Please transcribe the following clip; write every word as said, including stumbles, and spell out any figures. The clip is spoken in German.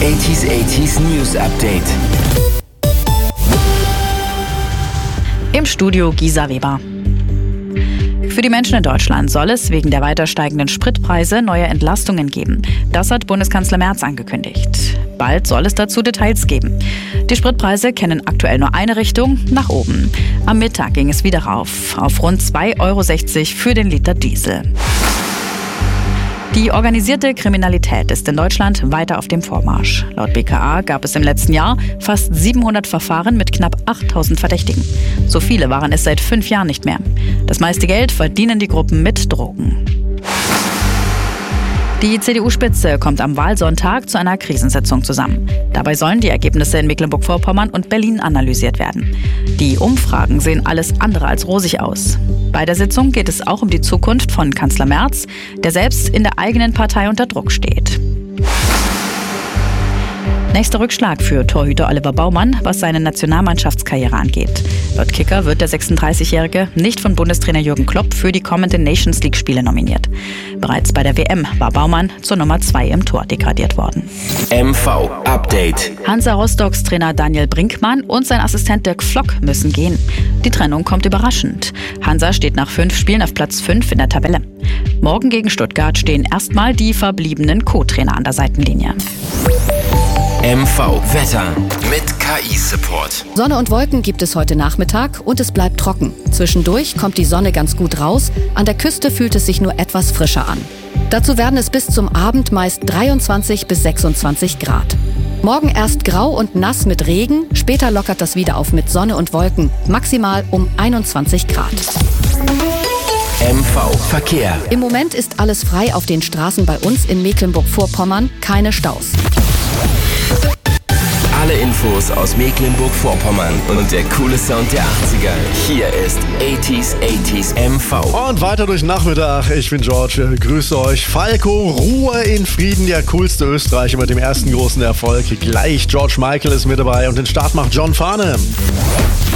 achtziger achtziger News Update. Im Studio Gisa Weber. Für die Menschen in Deutschland soll es wegen der weiter steigenden Spritpreise neue Entlastungen geben. Das hat Bundeskanzler Merz angekündigt. Bald soll es dazu Details geben. Die Spritpreise kennen aktuell nur eine Richtung, nach oben. Am Mittag ging es wieder rauf, auf rund zwei Euro sechzig für den Liter Diesel. Die organisierte Kriminalität ist in Deutschland weiter auf dem Vormarsch. Laut B K A gab es im letzten Jahr fast siebenhundert Verfahren mit knapp achttausend Verdächtigen. So viele waren es seit fünf Jahren nicht mehr. Das meiste Geld verdienen die Gruppen mit Drogen. Die C D U-Spitze kommt am Wahlsonntag zu einer Krisensitzung zusammen. Dabei sollen die Ergebnisse in Mecklenburg-Vorpommern und Berlin analysiert werden. Die Umfragen sehen alles andere als rosig aus. Bei der Sitzung geht es auch um die Zukunft von Kanzler Merz, der selbst in der eigenen Partei unter Druck steht. Nächster Rückschlag für Torhüter Oliver Baumann, was seine Nationalmannschaftskarriere angeht. Laut Kicker wird der sechsunddreißigjährige nicht von Bundestrainer Jürgen Klopp für die kommenden Nations League-Spiele nominiert. Bereits bei der W M war Baumann zur Nummer zwei im Tor degradiert worden. M V Update. Hansa Rostocks Trainer Daniel Brinkmann und sein Assistent Dirk Flock müssen gehen. Die Trennung kommt überraschend. Hansa steht nach fünf Spielen auf Platz fünf in der Tabelle. Morgen gegen Stuttgart stehen erstmal die verbliebenen Co-Trainer an der Seitenlinie. M V Wetter mit K I-Support. Sonne und Wolken gibt es heute Nachmittag und es bleibt trocken. Zwischendurch kommt die Sonne ganz gut raus. An der Küste fühlt es sich nur etwas frischer an. Dazu werden es bis zum Abend meist dreiundzwanzig bis sechsundzwanzig Grad. Morgen erst grau und nass mit Regen, später lockert das wieder auf mit Sonne und Wolken, maximal um einundzwanzig Grad. M V Verkehr. Im Moment ist alles frei auf den Straßen bei uns in Mecklenburg-Vorpommern, keine Staus. Alle Infos aus Mecklenburg-Vorpommern und der coole Sound der achtziger. Hier ist achtziger achtziger M V. Und weiter durch den Nachmittag. Ich bin George, grüße euch. Falco, Ruhe in Frieden, der coolste Österreicher mit dem ersten großen Erfolg. Gleich George Michael ist mit dabei und den Start macht John Farnham.